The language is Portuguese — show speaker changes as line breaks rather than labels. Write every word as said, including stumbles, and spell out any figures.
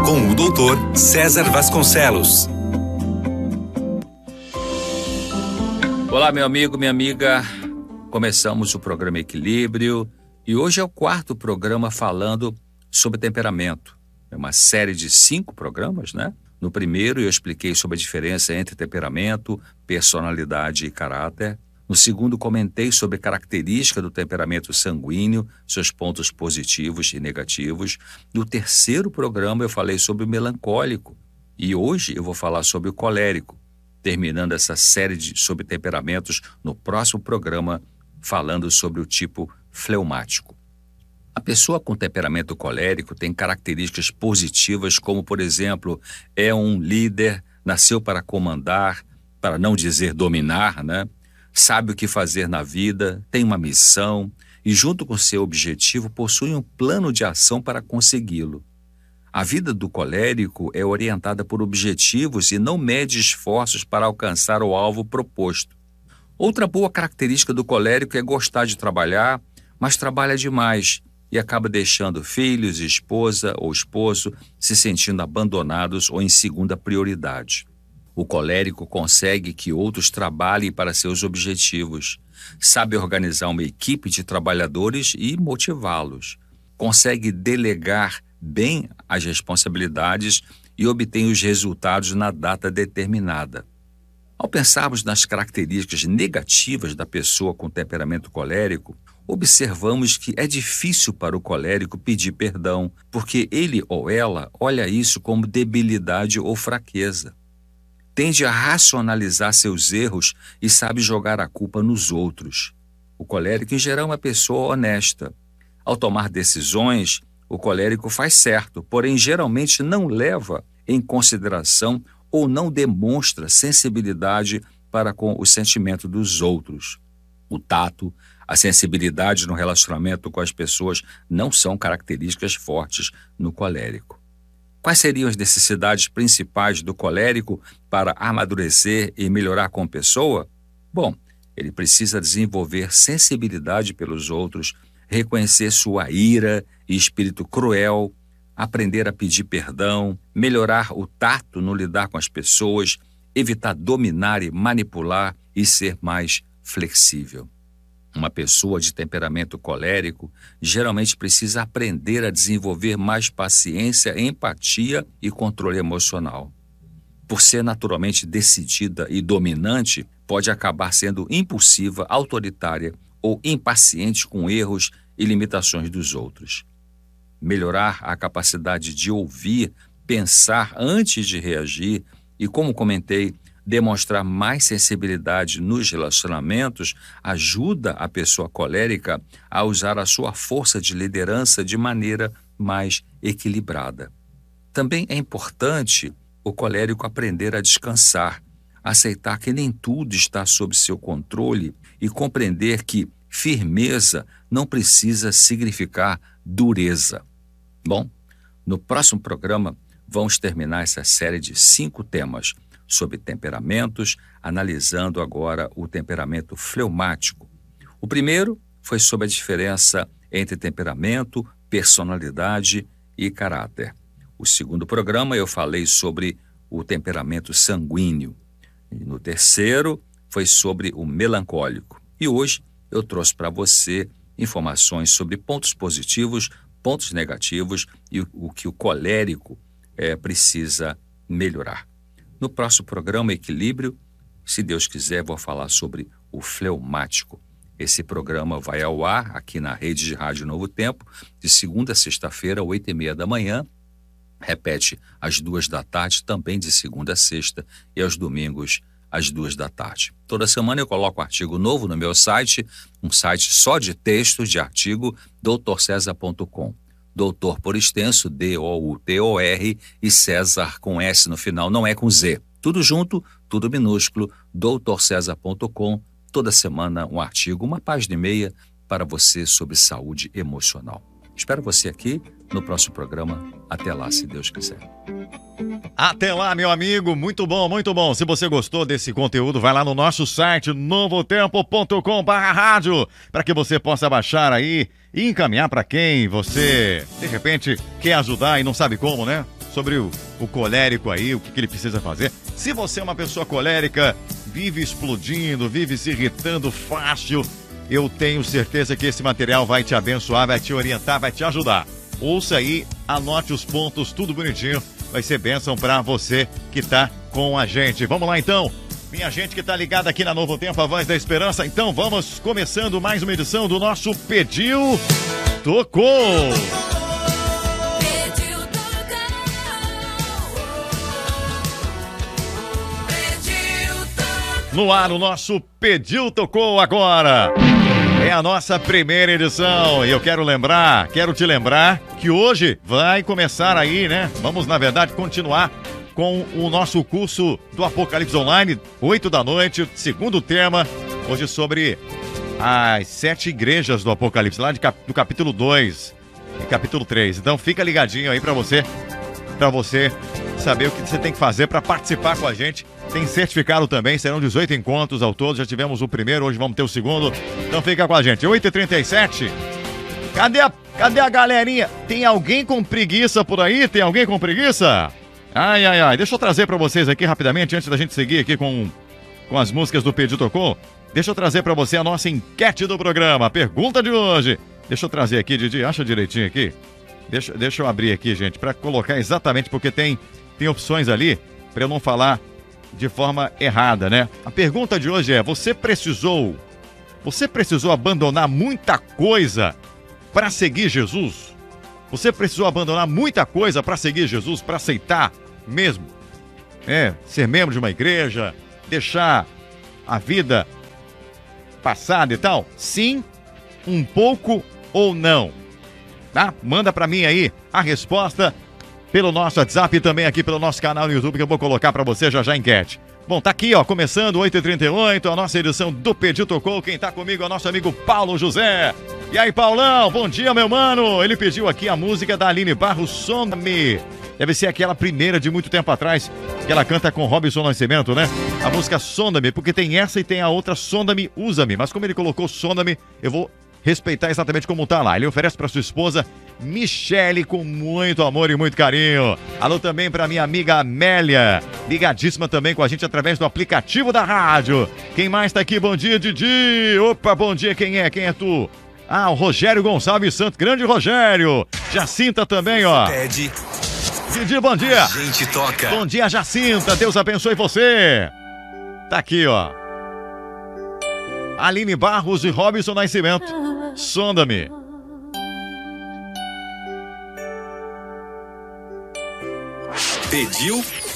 com o doutor César Vasconcelos.
Olá, meu amigo, minha amiga. Começamos o programa Equilíbrio e hoje é o quarto programa falando sobre temperamento. É uma série de cinco programas, né? No primeiro eu expliquei sobre a diferença entre temperamento, personalidade e caráter. No segundo comentei sobre a característica do temperamento sanguíneo, seus pontos positivos e negativos. No terceiro programa eu falei sobre o melancólico e hoje eu vou falar sobre o colérico, terminando essa série de, sobre temperamentos no próximo programa falando sobre o tipo fleumático. A pessoa com temperamento colérico tem características positivas como, por exemplo, é um líder, nasceu para comandar, para não dizer dominar, né? Sabe o que fazer na vida, tem uma missão e, junto com seu objetivo, possui um plano de ação para consegui-lo. A vida do colérico é orientada por objetivos e não mede esforços para alcançar o alvo proposto. Outra boa característica do colérico é gostar de trabalhar, mas trabalha demais e acaba deixando filhos, esposa ou esposo se sentindo abandonados ou em segunda prioridade. O colérico consegue que outros trabalhem para seus objetivos, sabe organizar uma equipe de trabalhadores e motivá-los, consegue delegar bem as responsabilidades e obtém os resultados na data determinada. Ao pensarmos nas características negativas da pessoa com temperamento colérico, observamos que é difícil para o colérico pedir perdão, porque ele ou ela olha isso como debilidade ou fraqueza. Tende a racionalizar seus erros e sabe jogar a culpa nos outros. O colérico, em geral, é uma pessoa honesta. Ao tomar decisões, o colérico faz certo, porém geralmente não leva em consideração ou não demonstra sensibilidade para com o sentimento dos outros. O tato, a sensibilidade no relacionamento com as pessoas não são características fortes no colérico. Quais seriam as necessidades principais do colérico para amadurecer e melhorar como pessoa? Bom, ele precisa desenvolver sensibilidade pelos outros, reconhecer sua ira e espírito cruel, aprender a pedir perdão, melhorar o tato no lidar com as pessoas, evitar dominar e manipular e ser mais flexível. Uma pessoa de temperamento colérico geralmente precisa aprender a desenvolver mais paciência, empatia e controle emocional. Por ser naturalmente decidida e dominante, pode acabar sendo impulsiva, autoritária ou impaciente com erros e limitações dos outros. Melhorar a capacidade de ouvir, pensar antes de reagir e, como comentei, demonstrar mais sensibilidade nos relacionamentos ajuda a pessoa colérica a usar a sua força de liderança de maneira mais equilibrada. Também é importante o colérico aprender a descansar, aceitar que nem tudo está sob seu controle e compreender que firmeza não precisa significar dureza. Bom, no próximo programa vamos terminar essa série de cinco temas sobre temperamentos, analisando agora o temperamento fleumático. O primeiro foi sobre a diferença entre temperamento, personalidade e caráter. O segundo programa eu falei sobre o temperamento sanguíneo. E no terceiro foi sobre o melancólico. E hoje eu trouxe para você informações sobre pontos positivos, pontos negativos e o, o que o colérico é, precisa melhorar. No próximo programa Equilíbrio, se Deus quiser, vou falar sobre o fleumático. Esse programa vai ao ar aqui na rede de Rádio Novo Tempo, de segunda a sexta-feira, oito e meia da manhã. Repete às duas da tarde, também de segunda a sexta, e aos domingos, às duas da tarde. Toda semana eu coloco um artigo novo no meu site, um site só de textos de artigo, doutor césar ponto com. Doutor por extenso, D O U T O R, e César com S no final, não é com Z. Tudo junto, tudo minúsculo, doutor césar ponto com. Toda semana um artigo, uma página e meia para você sobre saúde emocional. Espero você aqui no próximo programa. Até lá, se Deus quiser.
Até lá, meu amigo, muito bom, muito bom. Se você gostou desse conteúdo, vai lá no nosso site novo tempo ponto com barra rádio para que você possa baixar aí e encaminhar para quem você, de repente, quer ajudar e não sabe como, né? sobre o, o colérico aí, o que, que ele precisa fazer. Se você é uma pessoa colérica, vive explodindo, vive se irritando fácil, eu tenho certeza que esse material vai te abençoar, vai te orientar, vai te ajudar. Ouça aí, anote os pontos, tudo bonitinho. Vai ser bênção pra você que tá com a gente. Vamos lá então, minha gente que tá ligada aqui na Novo Tempo, a Voz da Esperança. Então vamos começando mais uma edição do nosso Pediu, Tocou. No ar, o nosso Pediu, Tocou agora. É a nossa primeira edição e eu quero lembrar, quero te lembrar que hoje vai começar aí, né? Vamos, na verdade, continuar com o nosso curso do Apocalipse Online, oito da noite, segundo tema, hoje sobre as sete igrejas do Apocalipse, lá de cap- do capítulo dois e capítulo três. Então fica ligadinho aí pra você, pra você saber o que você tem que fazer para participar com a gente. Tem certificado também, serão dezoito encontros ao todo, já tivemos o primeiro, hoje vamos ter o segundo. Então fica com a gente, oito e trinta e sete. Cadê a, cadê a galerinha? Tem alguém com preguiça por aí? Tem alguém com preguiça? Ai, ai, ai, deixa eu trazer para vocês aqui rapidamente, antes da gente seguir aqui com, com as músicas do Pediu Tocou. Deixa eu trazer para você a nossa enquete do programa, a pergunta de hoje. Deixa eu trazer aqui, Didi, acha direitinho aqui? Deixa, deixa eu abrir aqui, gente, para colocar exatamente, porque tem, tem opções ali para eu não falar de forma errada, né? A pergunta de hoje é: você precisou, você precisou abandonar muita coisa para seguir Jesus? Você precisou abandonar muita coisa para seguir Jesus, para aceitar mesmo? É, ser membro de uma igreja, deixar a vida passada e tal? Sim, um pouco ou não? Tá? Manda para mim aí a resposta pelo nosso WhatsApp e também aqui pelo nosso canal no YouTube, que eu vou colocar pra você já já a enquete. Bom, tá aqui, ó, começando oito e trinta e oito, a nossa edição do Pediu Tocou. Quem tá comigo é o nosso amigo Paulo José. E aí, Paulão, bom dia, meu mano. Ele pediu aqui a música da Aline Barros, Sonda-me. Deve ser aquela primeira de muito tempo atrás, que ela canta com Robson Nascimento, né? A música Sonda-me, porque tem essa e tem a outra Sonda-me, Usa-me. Mas como ele colocou Sonda-me, eu vou respeitar exatamente como tá lá. Ele oferece para sua esposa Michele com muito amor e muito carinho. Alô também para minha amiga Amélia, ligadíssima também com a gente através do aplicativo da rádio. Quem mais tá aqui? Bom dia, Didi. Opa, bom dia, quem é? Quem é tu? Ah, o Rogério Gonçalves Santos, grande Rogério. Jacinta também, ó.
Pede.
Didi, bom dia.
A gente toca.
Bom dia, Jacinta. Deus abençoe você. Tá aqui, ó. Aline Barros e Robson Nascimento. Sonda-me.
Pediu,